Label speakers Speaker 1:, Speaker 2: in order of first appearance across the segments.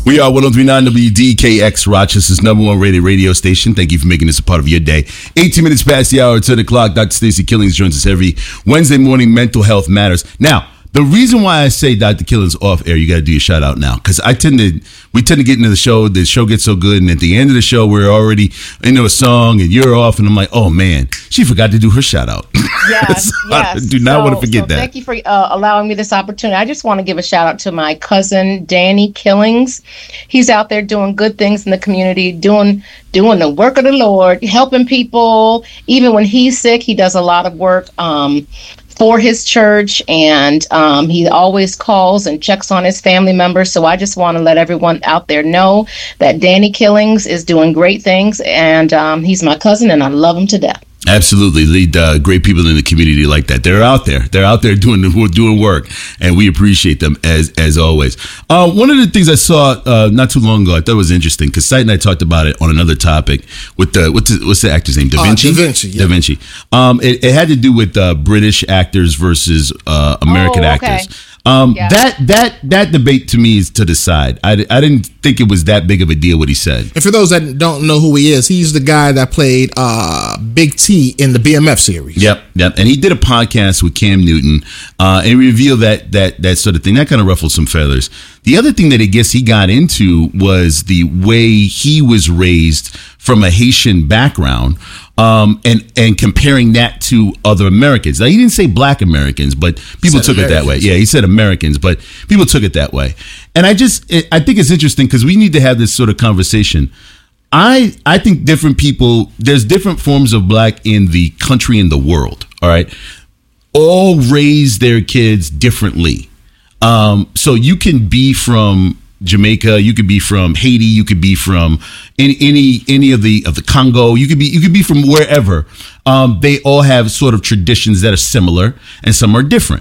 Speaker 1: We are 103.9 WDKX, Rochester's #1 rated radio station. Thank you for making this a part of your day. 18 minutes past the hour, 10 o'clock. Dr. Stacey Killings joins us every Wednesday morning. Mental health matters. Now, the reason why I say Dr. Killings off air, you got to do your shout out now, because we tend to get into the show gets so good, and at the end of the show, we're already into a song, and you're off, and I'm like, oh man, she forgot to do her shout out.
Speaker 2: Yes,
Speaker 1: I do not want to forget that.
Speaker 2: Thank you for allowing me this opportunity. I just want to give a shout out to my cousin, Danny Killings. He's out there doing good things in the community, doing the work of the Lord, helping people. Even when he's sick, he does a lot of work for his church, and he always calls and checks on his family members. So I just want to let everyone out there know that Danny Killings is doing great things, and he's my cousin, and I love him to death.
Speaker 1: Absolutely. Lead great people in the community like that. They're out there. They're out there doing work, and we appreciate them as always. One of the things I saw not too long ago, I thought was interesting, because Sight and I talked about it on another topic with what's the actor's name? Da Vinci?
Speaker 3: Da Vinci. Yeah.
Speaker 1: Da Vinci. It had to do with British actors versus American actors. Yeah. That debate to me is to the side. I didn't think it was that big of a deal what he said.
Speaker 3: And for those that don't know who he is, he's the guy that played Big T in the BMF series.
Speaker 1: Yep. And he did a podcast with Cam Newton and revealed that sort of thing. That kind of ruffled some feathers. The other thing that I guess he got into was the way he was raised from a Haitian background, and comparing that to other Americans. Now, he didn't say black Americans, but people took it that way. Yeah, he said Americans, but people took it that way. And I think it's interesting, because we need to have this sort of conversation. I think different people, there's different forms of black in the country and the world, all right? All raise their kids differently. So you can be from Jamaica, you could be from Haiti, you could be from any of the Congo, you could be from wherever. They all have sort of traditions that are similar, and some are different.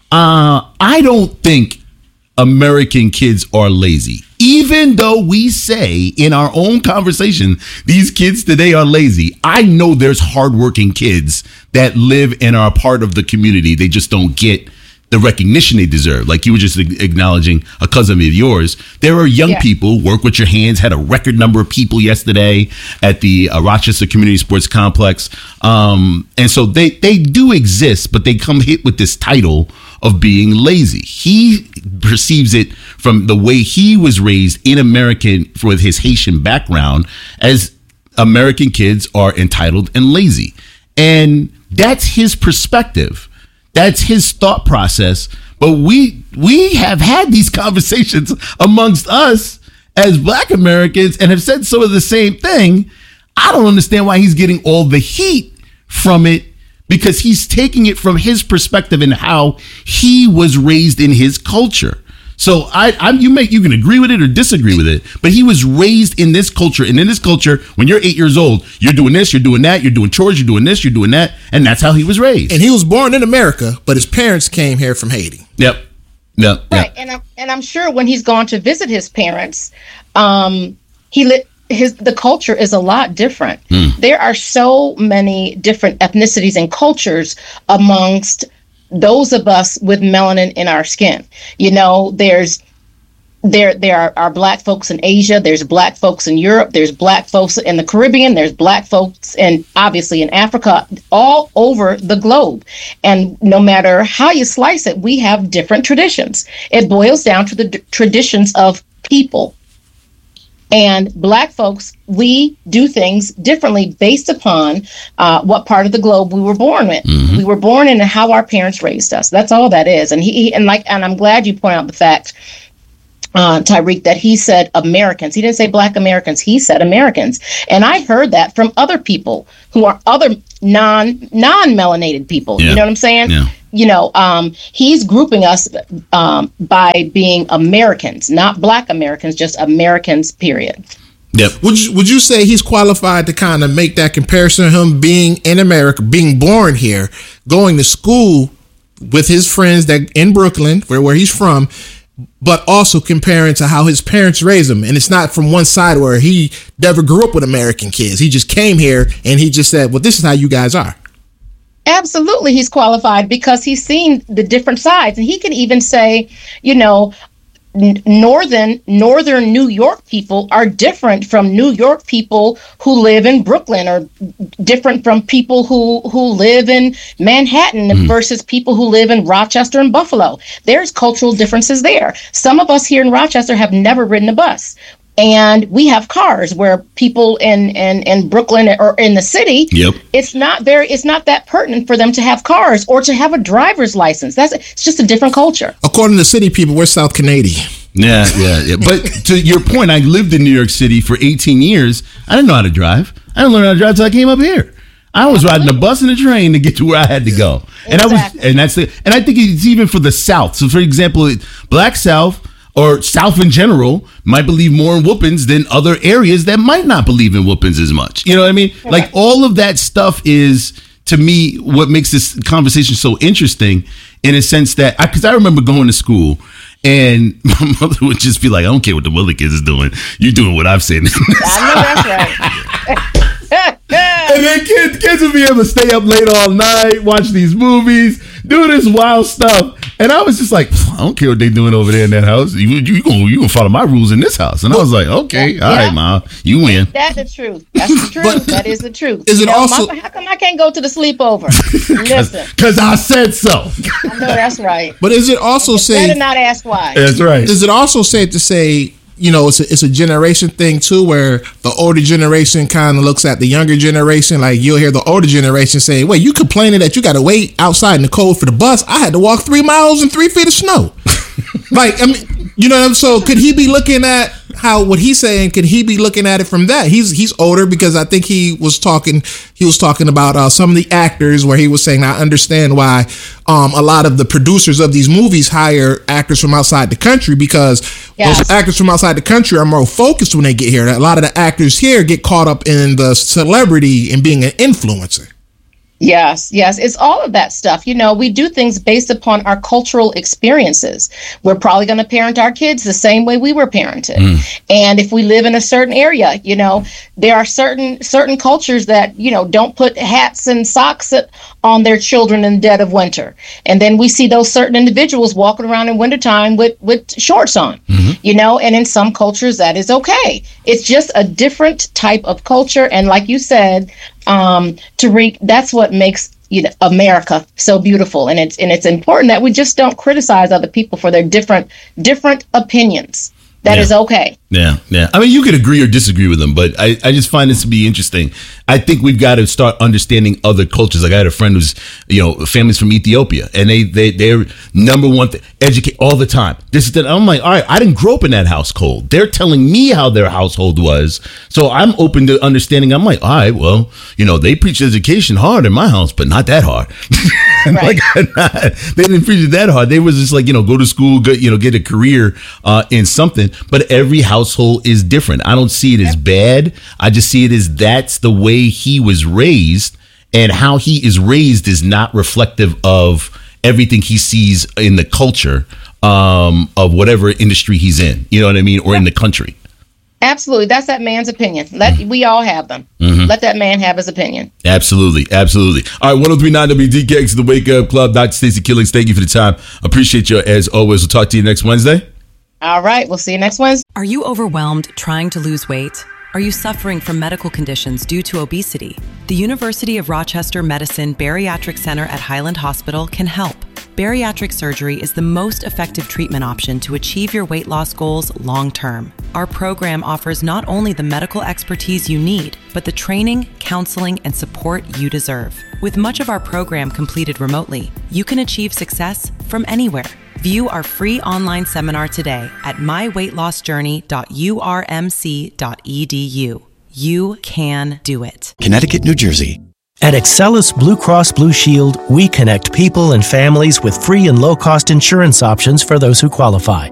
Speaker 1: I don't think American kids are lazy, even though we say in our own conversation these kids today are lazy. I know there's hardworking kids that live and are a part of the community. They just don't get the recognition they deserve. Like you were just acknowledging a cousin of yours. There are young people, Work With Your Hands, had a record number of people yesterday at the Rochester Community Sports Complex. And so they do exist, but they come hit with this title of being lazy. He perceives it from the way he was raised in American, with his Haitian background, as American kids are entitled and lazy. And that's his perspective. That's his thought process. But we have had these conversations amongst us as black Americans and have said some of the same thing. I don't understand why he's getting all the heat from it, because he's taking it from his perspective and how he was raised in his culture. So you can agree with it or disagree with it, but he was raised in this culture, and in this culture, when you're 8 years old, you're doing this, you're doing that, you're doing chores, you're doing this, you're doing that, and that's how he was raised.
Speaker 3: And he was born in America, but his parents came here from Haiti.
Speaker 1: Yep.
Speaker 2: Right, and I'm sure when he's gone to visit his parents, the culture is a lot different. There are so many different ethnicities and cultures amongst those of us with melanin in our skin. You know, there are black folks in Asia, there's black folks in Europe, there's black folks in the Caribbean, there's black folks obviously in Africa, all over the globe. And no matter how you slice it, we have different traditions. It boils down to the traditions of people. And black folks, we do things differently based upon what part of the globe we were born in. Mm-hmm. We were born in and how our parents raised us. That's all that is. And and I'm glad you point out the fact, Tyreek, that he said Americans. He didn't say black Americans. He said Americans. And I heard that from other people who are other non-melanated people. Yeah. You know what I'm saying?
Speaker 1: Yeah.
Speaker 2: You know, he's grouping us by being Americans, not black Americans, just Americans, period.
Speaker 1: Yep.
Speaker 3: Would you say he's qualified to kind of make that comparison, him being in America, being born here, going to school with his friends that in Brooklyn, where he's from, but also comparing to how his parents raised him? And it's not from one side where he never grew up with American kids. He just came here and he just said, well, this is how you guys are.
Speaker 2: Absolutely, he's qualified because he's seen the different sides. And he can even say, you know, northern New York people are different from New York people who live in Brooklyn, or different from people who live in Manhattan versus people who live in Rochester and Buffalo. There's cultural differences there. Some of us here in Rochester have never ridden a bus. And we have cars, where people in Brooklyn or in the city, it's not that pertinent for them to have cars or to have a driver's license. It's just a different culture.
Speaker 3: According to city people, we're South Canadian.
Speaker 1: Yeah. But to your point, I lived in New York City for 18 years. I didn't know how to drive. I didn't learn how to drive until I came up here. I was riding a bus and a train to get to where I had to go. And
Speaker 2: exactly.
Speaker 1: and I think it's even for the South. So for example, Black South, or South in general, might believe more in whoopings than other areas that might not believe in whoopings as much. You know what I mean? Okay. Like, all of that stuff is, to me, what makes this conversation so interesting, in a sense that, because I remember going to school, and my mother would just be like, I don't care what the other kids is doing. You're doing what I've said.
Speaker 2: I know that's right.
Speaker 1: And then kids would be able to stay up late all night, watch these movies, do this wild stuff. And I was just like, I don't care what they're doing over there in that house. You gonna follow my rules in this house. And I was like, okay, all right, Mom, you win.
Speaker 2: That's the truth. That's the truth. But that is the truth.
Speaker 3: Is it also?
Speaker 2: How come I can't go to the sleepover? Listen,
Speaker 1: because I said so.
Speaker 2: I know that's right.
Speaker 3: But is it also say?
Speaker 2: Better not ask why.
Speaker 1: That's right.
Speaker 3: Is it also safe to say, you know, it's a generation thing too, where the older generation kind of looks at the younger generation? Like, you'll hear the older generation say, wait, you complaining that you got to wait outside in the cold for the bus? I had to walk 3 miles in 3 feet of snow. Like, I mean, you know, so could he be looking at what he's saying? Could he be looking at it from that? He's older, because I think he was talking about some of the actors, where he was saying, I understand why a lot of the producers of these movies hire actors from outside the country, because those actors from outside the country are more focused when they get here. A lot of the actors here get caught up in the celebrity and being an influencer.
Speaker 2: Yes. It's all of that stuff. You know, we do things based upon our cultural experiences. We're probably going to parent our kids the same way we were parented. And if we live in a certain area, you know, there are certain cultures that, you know, don't put hats and socks on their children in the dead of winter. And then we see those certain individuals walking around in wintertime with shorts on, you know, and in some cultures that is okay. It's just a different type of culture. And like you said, Tariq, that's what makes, you know, America so beautiful. And it's important that we just don't criticize other people for their different opinions. That is okay.
Speaker 1: Yeah. I mean, you could agree or disagree with them, but I just find this to be interesting. I think we've got to start understanding other cultures. Like, I had a friend who's, you know, families from Ethiopia, and they're number one educate all the time. This is that. I'm like, all right, I didn't grow up in that household. They're telling me how their household was, so I'm open to understanding. I'm like, all right, well, you know, they preach education hard in my house, but not that hard.
Speaker 2: Right.
Speaker 1: They didn't preach it that hard. They was just like, you know, go to school, get a career in something. But every household is different. I don't see it as bad. I just see it as that's the way he was raised, and how he is raised is not reflective of everything he sees in the culture of whatever industry he's in. You know what I mean? Or in the country.
Speaker 2: Absolutely. That's that man's opinion. We all have them. Let that man have his opinion.
Speaker 1: Absolutely. All right, 103.9 WDKX, the Wake Up Club. Dr. Stacey Killings, thank you for the time. Appreciate you as always. We'll talk to you next Wednesday.
Speaker 2: All right. We'll see you next Wednesday.
Speaker 4: Are you overwhelmed trying to lose weight? Are you suffering from medical conditions due to obesity? The University of Rochester Medicine Bariatric Center at Highland Hospital can help. Bariatric surgery is the most effective treatment option to achieve your weight loss goals long term. Our program offers not only the medical expertise you need, but the training, counseling, and support you deserve. With much of our program completed remotely, you can achieve success from anywhere. View our free online seminar today at myweightlosjourney.urmc.edu. You can do it.
Speaker 5: Connecticut, New Jersey.
Speaker 6: At Excellus Blue Cross Blue Shield, we connect people and families with free and low-cost insurance options for those who qualify.